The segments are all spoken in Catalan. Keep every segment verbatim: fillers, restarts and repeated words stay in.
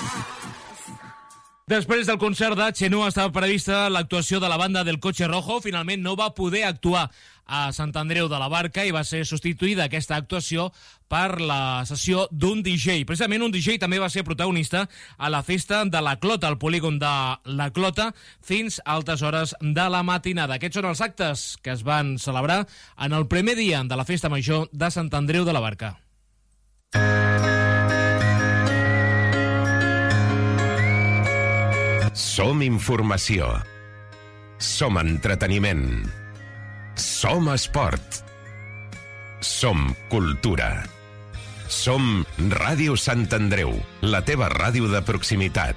Després del concert de Xenua estava prevista l'actuació de la banda del Coche Rojo. Finalment no va poder actuar a Sant Andreu de la Barca i va ser substituïda aquesta actuació per la sessió d'un D J. Precisament un D J també va ser protagonista a la festa de la Clota, al polígon de la Clota, fins a altes hores de la matinada. Aquests són els actes que es van celebrar en el primer dia de la festa major de Sant Andreu de la Barca. Som informació. Som entreteniment. Som esport. Som cultura. Som Ràdio Sant Andreu, la teva ràdio de proximitat.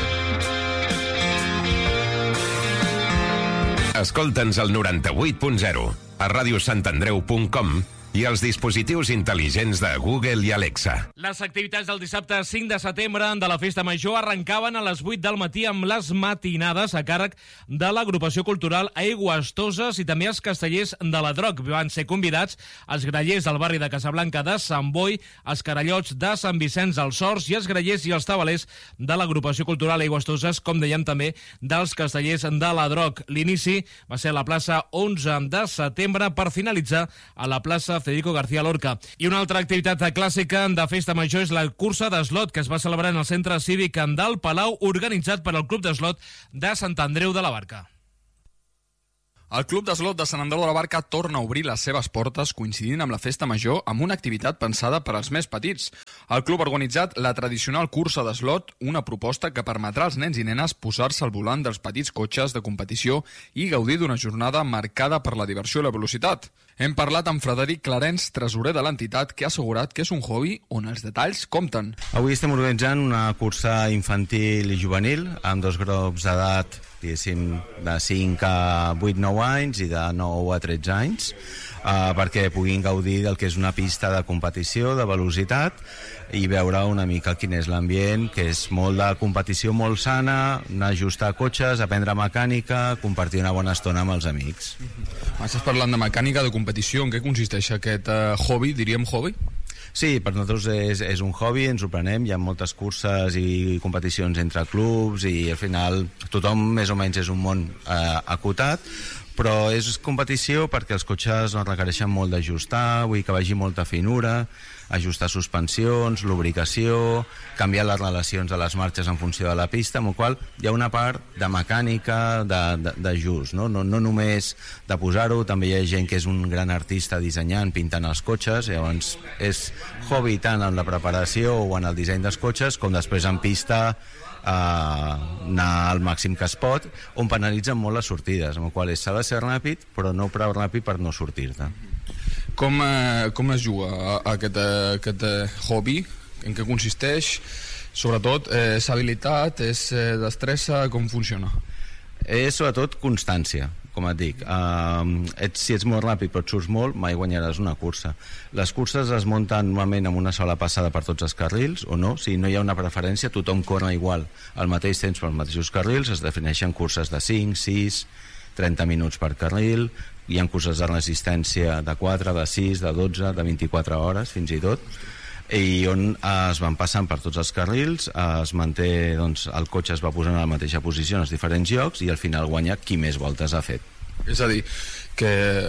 Escolta'ns al noranta-vuit punt zero, a radiosantandreu punt com i els dispositius intel·ligents de Google i Alexa. Les activitats del dissabte cinc de setembre de la Festa Major arrencaven a les vuit del matí amb les matinades a càrrec de l'agrupació cultural Aigües Toses i també els castellers de la Droc. Van ser convidats els grallers del barri de Casablanca de Sant Boi, els carallots de Sant Vicenç dels Horts i els grallers i els tabalers de l'agrupació cultural Aigües Toses, com dèiem també dels castellers de la Droc. L'inici va ser a la plaça onze de setembre per finalitzar a la plaça Federico García Lorca. I una altra activitat clàssica de Festa Major és la cursa d'eslot que es va celebrar en el Centre Cívic del Palau, organitzat per al Club d'Eslot de Sant Andreu de la Barca. El Club d'Eslot de Sant Andreu de la Barca torna a obrir les seves portes coincidint amb la Festa Major amb una activitat pensada per als més petits. El club ha organitzat la tradicional cursa d'eslot, una proposta que permetrà als nens i nenes posar-se al volant dels petits cotxes de competició i gaudir d'una jornada marcada per la diversió i la velocitat. Hem parlat amb Frederic Clarens, tresorer de l'entitat, que ha assegurat que és un hobby on els detalls compten. Avui estem organitzant una cursa infantil i juvenil amb dos grups d'edat, diguéssim, de cinc a vuit nou anys i de nou a tretze anys, eh, perquè puguin gaudir del que és una pista de competició, de velocitat, i veure una mica quin és l'ambient, que és molt de competició molt sana, anar a ajustar cotxes, aprendre mecànica, compartir una bona estona amb els amics. Mm-hmm. Estàs parlant de mecànica, de competició. En què consisteix aquest uh, hobby, diríem hobby? Sí, per nosaltres és, és un hobby, ens ho prenem, hi ha moltes curses i competicions entre clubs i al final tothom més o menys és un món eh, acotat, però és competició perquè els cotxes no requereixen molt d'ajustar, vull que vagi molta finura, ajustar suspensions, lubricació, canviar les relacions de les marxes en funció de la pista, amb la qual hi ha una part de mecànica, d'ajust, no? No, no només de posar-ho, també hi ha gent que és un gran artista dissenyant, pintant els cotxes, llavors és hobby tant en la preparació o en el disseny dels cotxes, com després en pista eh, anar al màxim que es pot, on penalitzen molt les sortides, amb la qual s'ha de ser ràpid, però no prou ràpid per no sortir-te. Com, eh, com es juga a, a aquest, a aquest eh, hobby? En què consisteix? Sobretot, eh, és habilitat, és eh, destressa, com funciona? És sobretot constància, com et dic. Uh, ets, si ets molt ràpid però et surts molt, mai guanyaràs una cursa. Les curses es munten normalment amb una sola passada per tots els carrils, o no, si no hi ha una preferència, tothom corre igual al mateix temps pels mateixos carrils, es defineixen curses de cinc, sis, trenta minuts per carril, hi ha curses de resistència de quatre, de sis, de dotze, de vint-i-quatre hores fins i tot, i on es van passant per tots els carrils, es manté, doncs, el cotxe es va posant a la mateixa posició en els diferents llocs i al final guanya qui més voltes ha fet. És a dir, que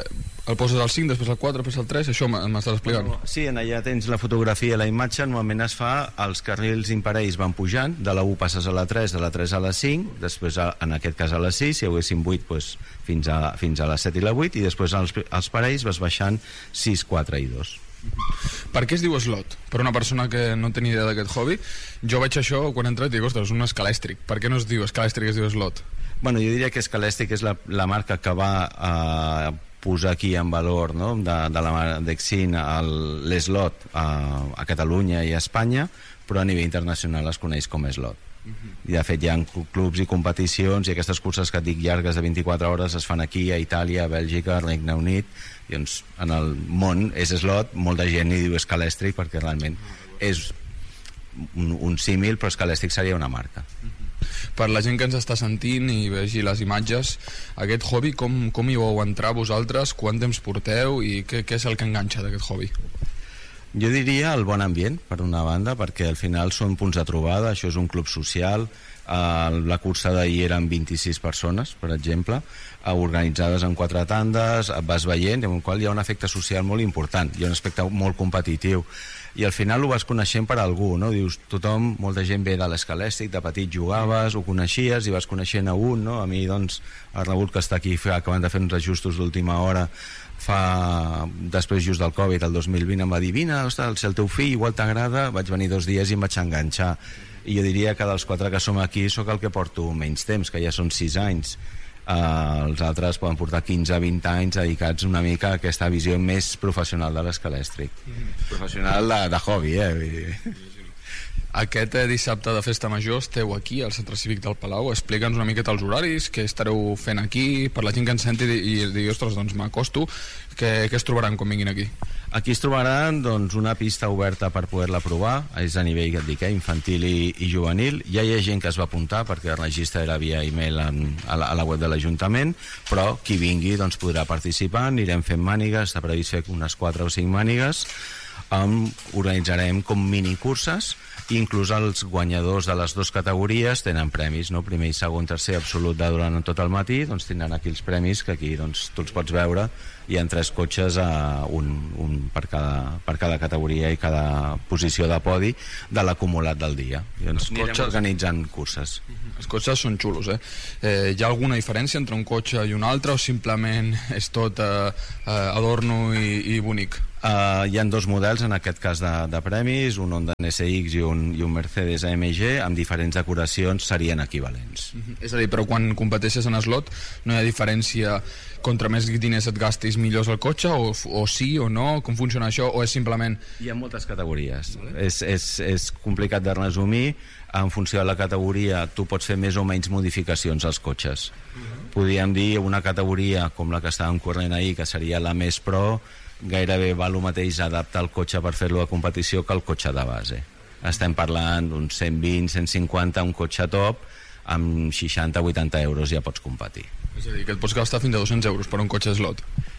el poses al cinc, després al quatre, després al tres, això m'estàs explicant? Sí, en allà tens la fotografia i la imatge, normalment es fa, els carrils imparells van pujant, de la u passes a la tres, de la tres a la cinc, després a, en aquest cas a la sis, si haguéssim vuit, doncs, fins, a, fins a la set i la vuit, i després els, els parells vas baixant sis, quatre i dos. Per què es diu slot? Per una persona que no tenia idea d'aquest hobby, jo veig això quan he entrat i dic, ostres, un escalèstric. Per què no es diu escalèstric, es diu slot? Bueno, jo diria que Escalèstric és la, la marca que va eh, posar aquí en valor, no? de, de la d'Exin l'eslot a, a Catalunya i a Espanya, però a nivell internacional es coneix com slot. Uh-huh. I de fet hi ha clubs i competicions i aquestes curses que et dic llargues de vint-i-quatre hores es fan aquí a Itàlia, a Bèlgica, a Regne Unit, i doncs en el món és slot, molta gent hi diu Escalèstric perquè realment és un, un símil, però Escalèstric seria una marca. Uh-huh. Per la gent que ens està sentint i vegi les imatges, aquest hobby com, com hi vau entrar vosaltres, quant temps porteu i què, què és el que enganxa d'aquest hobby? Jo diria el bon ambient, per una banda, perquè al final són punts de trobada, això és un club social. Uh, la cursa d'ahir eren vint-i-sis persones, per exemple, uh, organitzades en quatre tandes, uh, vas veient, en el qual hi ha un efecte social molt important, hi ha un aspecte molt competitiu, i al final ho vas coneixent per algú, no? Dius, tothom, molta gent ve de l'Escalèstic, de petit jugaves, ho coneixies i vas coneixent a un, no? A mi, doncs, el Raül, que està aquí acabant de fer uns ajustos d'última hora, fa, després just del Covid, el dos mil vint, em va dir, vine, ostres, si el teu fill igual t'agrada, vaig venir dos dies i em vaig enganxar. I jo diria que dels quatre que som aquí sóc el que porto menys temps, que ja són sis anys. Uh, els altres poden portar quinze a vint anys dedicats una mica a aquesta visió més professional de l'Escalèstric. Mm-hmm. Professional de, de hobby, eh? Vull dir. Aquest eh, dissabte de Festa Major esteu aquí al Centre Cívic del Palau. Explica'ns una miqueta els horaris, què estareu fent aquí, per la gent que ens senti i digui, ostres, doncs m'acosto, què, què es trobaran quan vinguin aquí? Aquí es trobaran doncs, una pista oberta per poder-la provar, és a nivell, et dic, eh, infantil i, i juvenil. Ja hi ha gent que es va apuntar perquè el registre era via e-mail en, a, la, a la web de l'Ajuntament, però qui vingui doncs, podrà participar, anirem fent mànigues, està previst fer unes quatre o cinc mànigues, um, organitzarem com minicurses, i inclús els guanyadors de les dues categories tenen premis, no? Primer i segon, tercer absolut de durant tot el matí, doncs tindran aquí els premis que aquí doncs, tu els pots veure. Hi ha tres cotxes, a un, un per, cada, per cada categoria i cada posició de podi de l'acumulat del dia. I doncs anirem cotxes... organitzant curses. Els cotxes són xulos, eh? eh? Hi ha alguna diferència entre un cotxe i un altre o simplement és tot eh, adorno i, i bonic? Uh, hi ha dos models en aquest cas de, de premis, un Honda N S X i un, i un Mercedes A M G, amb diferents decoracions serien equivalents. Uh-huh. És a dir, però quan competeixes en slot no hi ha diferència, contra més diners et gastis millor el cotxe, o, o sí o no, com funciona això, o és simplement... Hi ha moltes categories, vale. és, és, és complicat de resumir, en funció de la categoria tu pots fer més o menys modificacions als cotxes. Uh-huh. Podríem dir una categoria com la que estàvem corrent ahir, que seria la més pro, gairebé val el mateix adaptar el cotxe per fer-lo a competició que el cotxe de base. Estem parlant d'uns cent vint a cent cinquanta, un cotxe top, amb seixanta a vuitanta euros ja pots competir. És a dir, que et pots gastar fins a dos-cents euros per un cotxe slot.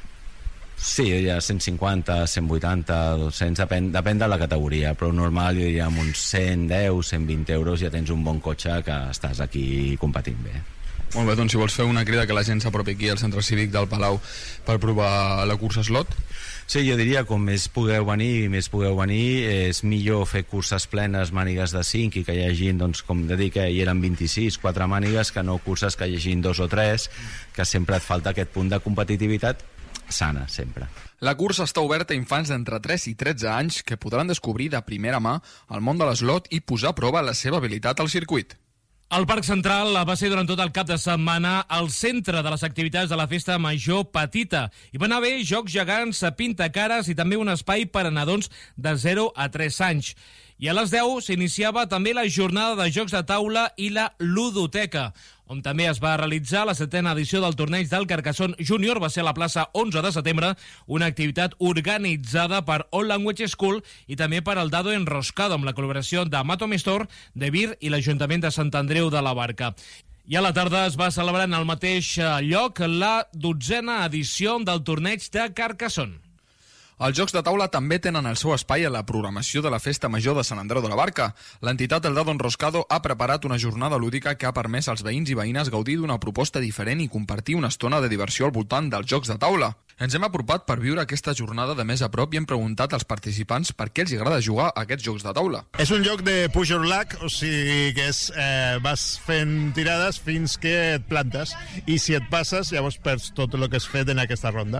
Sí, ja cent cinquanta, cent vuitanta, dos-cents, depèn, depèn de la categoria, però normal jo diria amb uns cent deu, cent vint euros ja tens un bon cotxe que estàs aquí competint bé. Molt bé, doncs si vols fer una crida que la gent s'apropi aquí al Centre Cívic del Palau per provar la cursa slot. Sí, jo diria, com més pugueu venir, més pugueu venir, és millor fer curses plenes, mànigues de cinc, i que hi hagi, doncs, com de dir que hi eren vint-i-sis, quatre mànigues, que no curses que hi hagi dos o tres, que sempre et falta aquest punt de competitivitat sana, sempre. La cursa està oberta a infants d'entre tres i tretze anys que podran descobrir de primera mà el món de l'eslot i posar a prova la seva habilitat al circuit. El Parc Central va ser durant tot el cap de setmana el centre de les activitats de la Festa Major Petita. Hi van haver jocs gegants, pintacares i també un espai per a nadons de zero a tres anys. I a les deu s'iniciava també la jornada de jocs de taula i la ludoteca, on també es va realitzar la setena edició del torneig del Carcassonne Júnior. Va ser a la plaça onze de setembre, una activitat organitzada per All Language School i també per el Dado Enroscado, amb la col·laboració de Mato Mestor, de Vir i l'Ajuntament de Sant Andreu de la Barca. I a la tarda es va celebrar en el mateix lloc la dotzena edició del torneig de Carcassonne. Els jocs de taula també tenen el seu espai a la programació de la Festa Major de Sant Andreu de la Barca. L'entitat El Dado Enroscado ha preparat una jornada lúdica que ha permès als veïns i veïnes gaudir d'una proposta diferent i compartir una estona de diversió al voltant dels jocs de taula. Ens hem apropat per viure aquesta jornada de més a prop i hem preguntat als participants per què els agrada jugar a aquests jocs de taula. És un joc de push your luck, o sigui que és, eh, vas fent tirades fins que et plantes, i si et passes llavors perds tot el que has fet en aquesta ronda.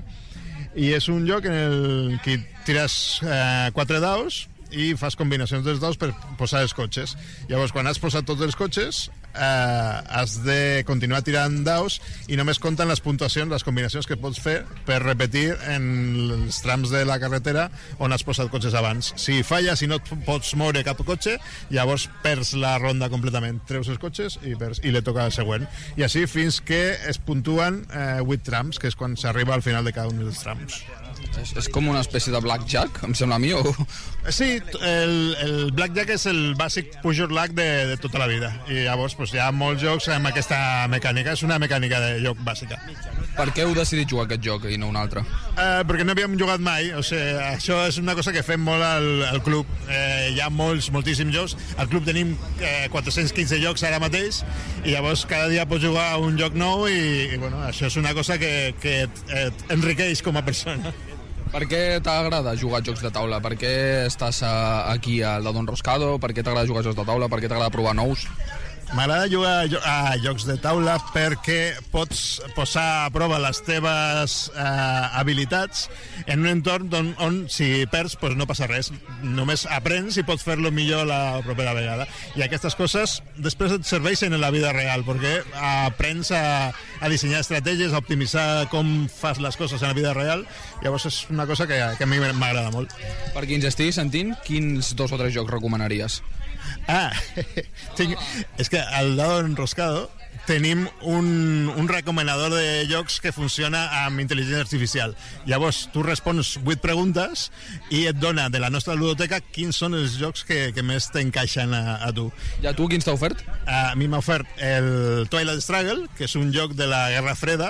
I és un joc en el que tires eh, quatre daus i fas combinacions dels daus per posar els cotxes. Llavors, quan has posat tots els cotxes, eh, has de continuar tirant daus i només compten les puntuacions, les combinacions que pots fer per repetir en els trams de la carretera on has posat cotxes abans. Si falles, si no et pots moure cap cotxe, llavors perds la ronda completament. Treus els cotxes i, perds, i le toca al següent. I així fins que es puntuen eh, vuit trams, que és quan s'arriba al final de cada un dels trams. És, és com una espècie de blackjack, em sembla a mi, o... Sí, el, el blackjack és el bàsic push your luck de, de tota la vida. I llavors pues, hi ha molts jocs amb aquesta mecànica. És una mecànica de joc bàsica. Per què heu decidit jugar aquest joc i no un altre? Uh, perquè no havíem jugat mai. O sigui, això és una cosa que fem molt al, al club. Uh, hi ha molts, moltíssims jocs. Al club tenim uh, quatre-cents quinze jocs ara mateix i llavors cada dia pots jugar a un joc nou i, i bueno, això és una cosa que, que et, et enriqueix com a persona. Per què t'agrada jugar a jocs de taula? Per què estàs a, aquí al de Don Roscado? Per què t'agrada jugar a jocs de taula? Per què t'agrada provar nous? M'agrada jugar a jocs de taula perquè pots posar a prova les teves eh, habilitats en un entorn on, on si perds pues no passa res, només aprens i pots fer-lo millor la propera vegada, i aquestes coses després et serveixen en la vida real perquè aprens a, a dissenyar estratègies, a optimitzar com fas les coses en la vida real. Llavors és una cosa que, que a mi m'agrada molt. Per qui ens estigui sentint, quins dos o tres jocs recomanaries? Ah, tinc, és que al lado enroscado tenim un, un recomanador de jocs que funciona amb intel·ligència artificial. Llavors, tu respons vuit preguntes i et dona de la nostra ludoteca quins són els jocs que, que més t'encaixen a, a tu. I a tu quins t'ha ofert? A mi m'ha ofert el Twilight Struggle, que és un joc de la Guerra Freda,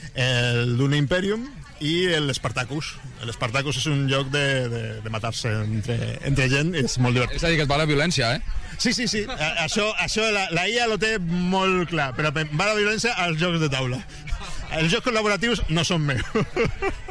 el Dune Imperium, i l'Spartacus. L'Spartacus és un joc de, de, de matar-se entre, entre gent, és molt divertit. És a dir, que et va la violència, eh? Sí, sí, sí. A, això, això la, la I A lo té molt clar, però va la violència als jocs de taula. Els jocs col·laboratius no són meus.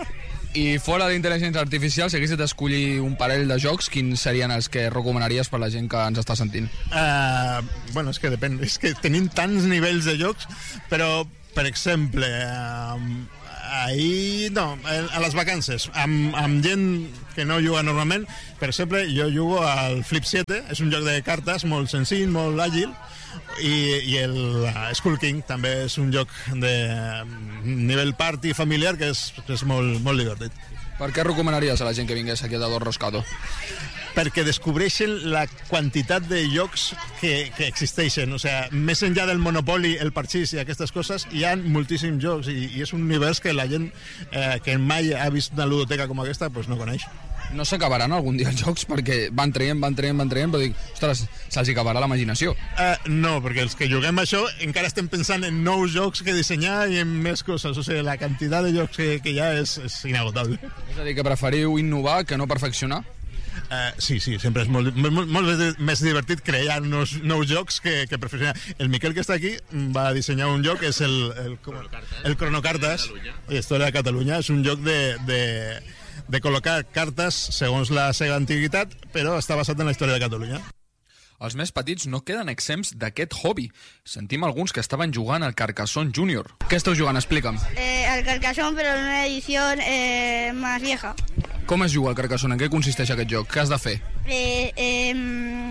I fora d'intel·ligència artificial, si haguessis d'escollir un parell de jocs, quins serien els que recomanaries per la gent que ens està sentint? Uh, bueno, és que depèn. És que tenim tants nivells de jocs, però, per exemple... Uh, ahir, no, a les vacances amb, amb gent que no juga normalment. Per exemple, jo jugo al Flip set, és un joc de cartes molt senzill, molt àgil, i, i el Skull King també és un joc de nivell party familiar que és, que és molt, molt divertit. Per què recomanaries a la gent que vingués aquí a Don Roscado? Perquè descobreixen la quantitat de jocs que, que existeixen. O sigui, més enllà del Monopoly, el parxís i aquestes coses, hi ha moltíssims jocs i, i és un univers que la gent eh, que mai ha vist una ludoteca com aquesta pues no coneix. No s'acabaran algun dia els jocs? Perquè van traient, van traient, van traient, però dic, ostres, se'ls acabarà la imaginació. Uh, no, perquè els que juguem això encara estem pensant en nous jocs que dissenyar i en més coses. O sigui, la quantitat de jocs que, que hi ha és, és inagotable. És a dir, que preferiu innovar que no perfeccionar? Uh, sí, sí, sempre és molt, molt, molt més divertit crear nous, nous jocs que, que perfeccionar. El Miquel, que està aquí, va dissenyar un joc, és el, el, el, el Cronocartes, Història de Catalunya. És un joc de, de, de col·locar cartes segons la seva antiguitat, però està basat en la història de Catalunya. Els més petits no queden exempts d'aquest hobby. Sentim alguns que estaven jugant al Carcassonne Junior. Què esteu jugant? Explica'm. Eh, al Carcassonne, però en una edició eh, més vieja. Com es juga al Carcassonne? En què consisteix aquest joc? Què has de fer? Eh, eh,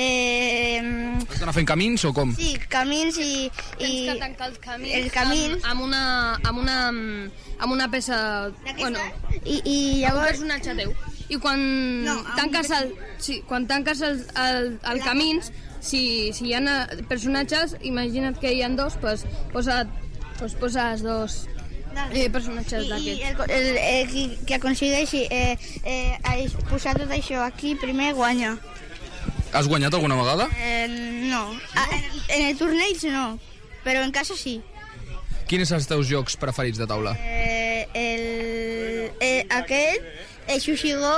eh, Has d'anar fent camins o com? sí, camins i... i Tens que tancar els camins, els camins. Amb, amb, una, amb, una, amb una peça... Bueno, I, i amb un llavors... personatge teu. I quan No, amb tanques el, sí, quan tanques el, el, el camins, si, si hi ha personatges, imagina't que hi ha dos, pues, posa, pues poses dos eh, personatges I, i d'aquests. el, el, el, qui, qui aconsegueixi eh, eh, posar tot això aquí primer guanya. Has guanyat alguna vegada? Eh, no, ah, en, en el torneig no, però en casa sí. Quins són els teus jocs preferits de taula? Eh, el, eh, aquest, el Sushi Go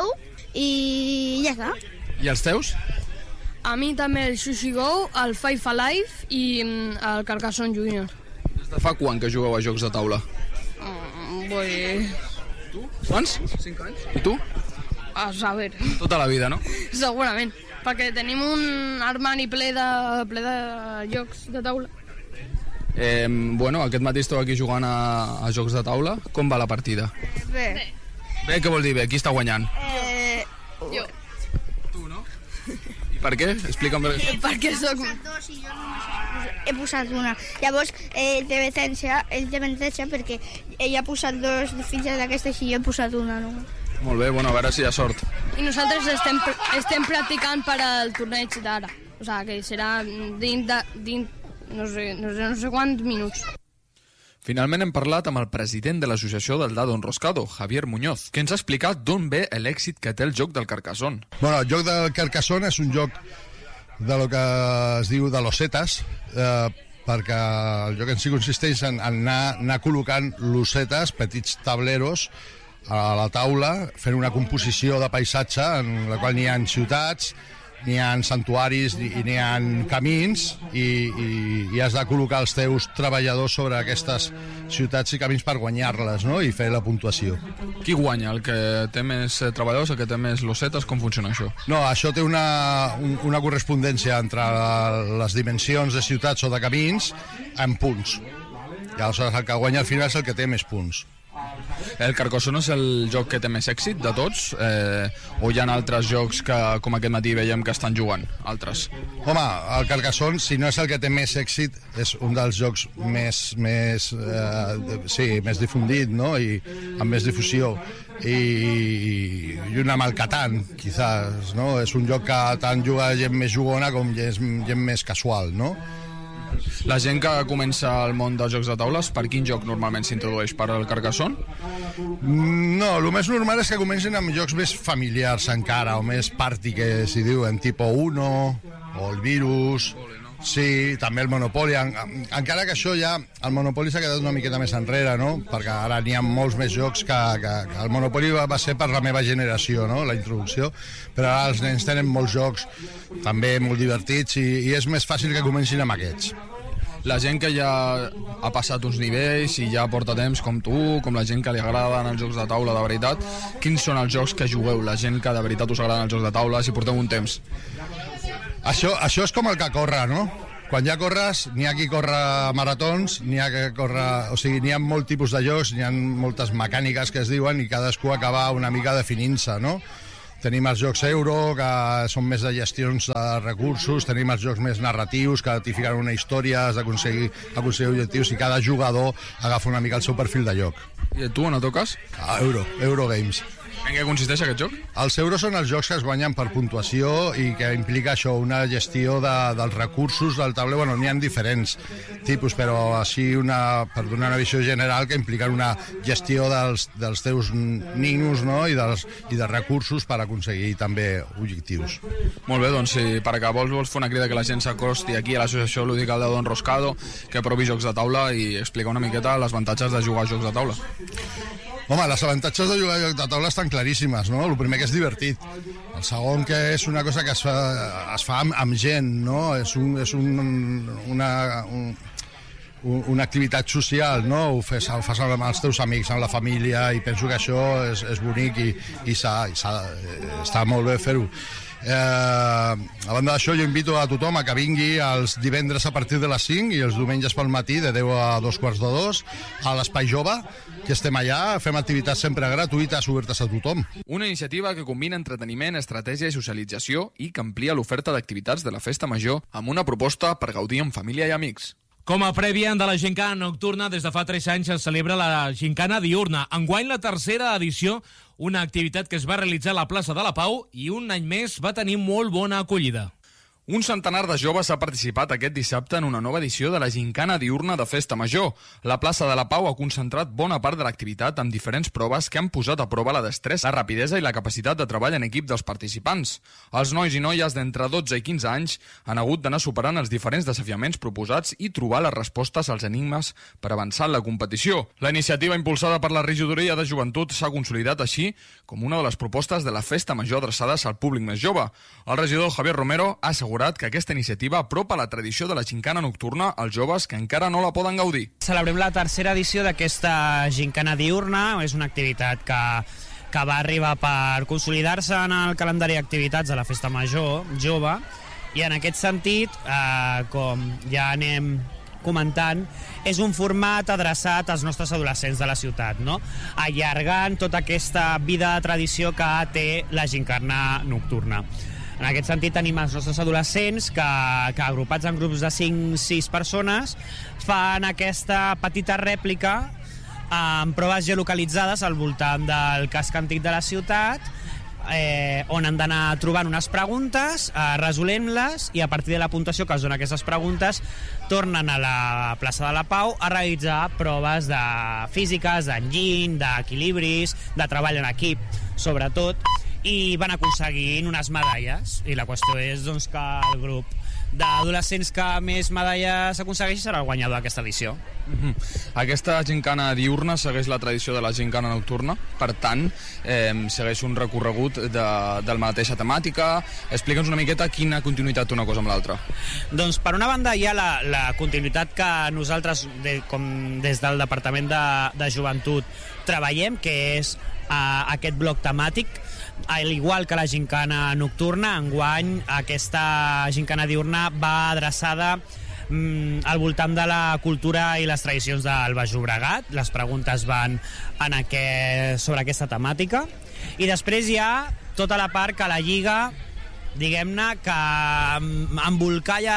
i ja està. I els teus? A mi també el Sushi Go, el Five Alive i mm, el Carcassonne Junior. Des de fa quan que jugueu a jocs de taula? Mm, vull... Quants? Cinc anys. I tu? A saber, Tota la vida, no? segurament. Perquè tenim un armari ple de, ple de jocs de taula. Eh, bueno, aquest matí esteu aquí jugant a, a jocs de taula. Com va la partida? Bé. Bé, què vol dir bé? Qui està guanyant? Eh, Jo. Tu, no? I per què? Explica'm bé. Perquè soc... dos i jo només he posat una. Llavors, eh, el té avantatge, el té avantatge perquè ell ha posat dos fitxes d'aquestes i jo he posat una només. Molt bé, bueno, a veure si hi ha sort. I nosaltres estem, estem practicant per al torneig d'ara. O sigui, que serà dins de... Dins, no sé, no sé, no sé quants minuts. Finalment hem parlat amb el president de l'associació del Dado Enroscado, Javier Muñoz, que ens ha explicat d'on ve l'èxit que té el joc del Carcassonne. Bueno, el joc del Carcassonne és un joc de lo que es diu de losetes, eh, perquè el joc en si consisteix en, en anar, anar col·locant losetes, petits tableros, a la taula, fent una composició de paisatge en la qual n'hi ha ciutats, n'hi ha santuaris i n'hi ha camins i, i, i has de col·locar els teus treballadors sobre aquestes ciutats i camins per guanyar-les, no? I fer la puntuació. Qui guanya? El que té més treballadors, el que té més losetes? Com funciona això? No, això té una, un, una correspondència entre les dimensions de ciutats o de camins en punts. I aleshores el que guanya al final és el que té més punts. El Carcassonne és el joc que té més èxit de tots? Eh, o hi ha altres jocs que, com aquest matí veiem que estan jugant? Altres? Home, el Carcassonne, si no és el que té més èxit, és un dels jocs més, més, eh, sí, més difundit, no? I amb més difusió. I, i una amb el Catan, quizás, no? És un joc que tant juga gent més jugona com gent, gent més casual, no? La gent que comença al món dels jocs de taules, per quin joc normalment s'introdueix? Per al Carcassonne? No, el més normal és que comencin amb jocs més familiars encara, o més party, que s'hi diuen, tipo Uno, o el Virus, sí, també el Monopoly, en, encara que això ja, el Monopoly s'ha quedat una miqueta més enrere, no? Perquè ara n'hi ha molts més jocs que, que, que el Monopoly va, va ser per la meva generació, no? La introducció, però ara els nens tenen molts jocs també molt divertits i, i és més fàcil que comencin amb aquests. La gent que ja ha passat uns nivells i ja porta temps com tu, com la gent que li agraden els jocs de taula de veritat, quins són els jocs que jugueu? La gent que de veritat us agraden els jocs de taula, si porteu un temps? Això, això és com el que corre, no? Quan ja corres, n'hi ha qui corre maratons, n'hi ha que corre... O sigui, n'hi ha molt tipus de jocs, n'hi ha moltes mecàniques que es diuen i cadascú acaba una mica definint-se, no? Tenim els jocs euro, que són més de gestions de recursos, tenim els jocs més narratius, que t'hi fiquen una història, has d'aconseguir aconseguir objectius, i cada jugador agafa una mica el seu perfil de joc. I tu, on et toques? Ah, Euro, Eurogames. En què consisteix aquest joc? Els euros són els jocs que es guanyen per puntuació i que implica això, una gestió de, dels recursos del tauler. Bueno, n'hi ha diferents tipus, però així una, per donar una visió general, que impliquen una gestió dels, dels teus ninos, no? I, dels, i dels recursos per aconseguir també objectius. Molt bé, doncs si per acabar vols fer una crida que la gent s'acosti aquí a l'associació lúdica del Dado Enroscado, que provi jocs de taula i explicar una miqueta els avantatges de jugar a jocs de taula. Home, les avantatges de jugar a joc de taula estan claríssimes, no? El primer, que és divertit. El segon, que és una cosa que es fa, es fa amb, amb gent, no? És, un, és un, una, un, una activitat social, no? Ho fas, ho fas amb els teus amics, amb la família, i penso que això és, és bonic i, i, s'ha, i s'ha, està molt bé fer-ho. Eh, a banda d'això, jo invito a tothom a que vingui els divendres a partir de les cinc i els diumenges pel matí de deu a dos quarts de dos a l'Espai Jove, que estem allà, fem activitats sempre gratuïtes, obertes a tothom. Una iniciativa que combina entreteniment, estratègia i socialització i que amplia l'oferta d'activitats de la Festa Major amb una proposta per gaudir amb família i amics. Com a prèvia de la Gincana Nocturna, des de fa tres anys es celebra la Gincana Diurna. Enguany la tercera edició, una activitat que es va realitzar a la plaça de la Pau i un any més va tenir molt bona acollida. Un centenar de joves ha participat aquest dissabte en una nova edició de la Gincana Diurna de Festa Major. La plaça de la Pau ha concentrat bona part de l'activitat amb diferents proves que han posat a prova la destressa, la rapidesa i la capacitat de treball en equip dels participants. Els nois i noies d'entre dotze i quinze anys han hagut d'anar superant els diferents desafiaments proposats i trobar les respostes als enigmes per avançar en la competició. La iniciativa impulsada per la Regidoria de Joventut s'ha consolidat així com una de les propostes de la Festa Major adreçades al públic més jove. El regidor Javier Romero ha assegurat que aquesta iniciativa apropa la tradició de la Gincana Nocturna als joves que encara no la poden gaudir. Celebrem la tercera edició d'aquesta Gincana Diurna. És una activitat que, que va arribar per consolidar-se en el calendari d'activitats de la Festa Major jove, i en aquest sentit, eh, com ja anem comentant, és un format adreçat als nostres adolescents de la ciutat, no? Allargant tota aquesta vida de tradició que té la Gincana Nocturna. En aquest sentit tenim els nostres adolescents que, que agrupats en grups de cinc sis persones fan aquesta petita rèplica amb proves geolocalitzades al voltant del casc antic de la ciutat, eh, on han d'anar trobant unes preguntes, eh, resolent-les, i a partir de la puntuació que es dona aquestes preguntes tornen a la plaça de la Pau a realitzar proves de físiques, d'enginy, d'equilibris, de treball en equip, sobretot, i van aconseguint unes medalles. I la qüestió és doncs, que el grup d'adolescents que més medalles aconsegueixi serà el guanyador d'aquesta edició. Mm-hmm. Aquesta gincana diurna segueix la tradició de la gincana nocturna, per tant, eh, segueix un recorregut de, de la mateixa temàtica. Explica'ns una miqueta quina continuïtat té una cosa amb l'altra. Doncs per una banda hi ha la, la continuïtat que nosaltres, de, com des del Departament de, de Joventut, treballem, que és eh, aquest bloc temàtic. Al igual que la gincana nocturna, enguany aquesta gincana diurna va adreçada mm, al voltant de la cultura i les tradicions del Baix Llobregat. Les preguntes van en aquest, sobre aquesta temàtica. I després hi ha tota la part que la Lliga, diguem-ne, que embolcalla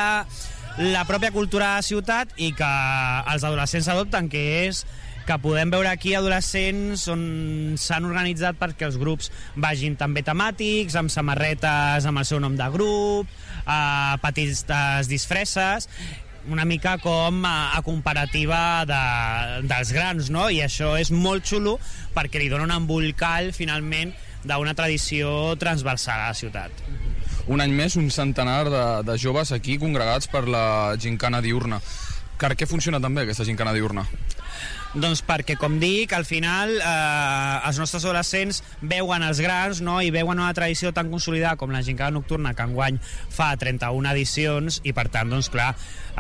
la pròpia cultura de la ciutat i que els adolescents adopten, que és que podem veure aquí adolescents on s'han organitzat perquè els grups vagin també temàtics, amb samarretes amb el seu nom de grup, eh, petites disfresses, una mica com a, a comparativa de, dels grans, no? I això és molt xulo perquè li dona un embolcall, finalment, d'una tradició transversal a la ciutat. Un any més, un centenar de, de joves aquí congregats per la gincana diurna. Per què funciona també aquesta gincana diurna? Doncs perquè, com dic, al final eh, els nostres adolescents veuen els grans, no? I veuen una tradició tan consolidada com la gincana nocturna, que enguany fa trenta-una edicions, i per tant, doncs clar,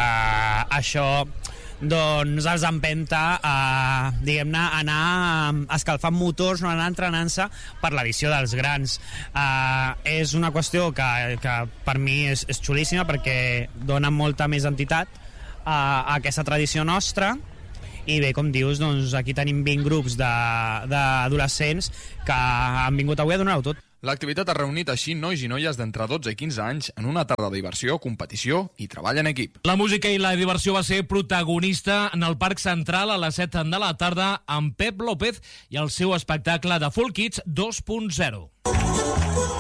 eh, això doncs els empenta a, diguem-ne, anar escalfant motors, no, anar entrenant-se per l'edició dels grans. Eh, és una qüestió que, que per mi és, és xulíssima, perquè dona molta més entitat a, a aquesta tradició nostra. I bé, com dius, doncs aquí tenim vint grups d'adolescents que han vingut avui a donar-ho tot. L'activitat ha reunit així nois i noies d'entre dotze i quinze anys en una tarda de diversió, competició i treball en equip. La música i la diversió va ser protagonista en el Parc Central a les set de la tarda amb Pep López i el seu espectacle de Full Kids dos punt zero.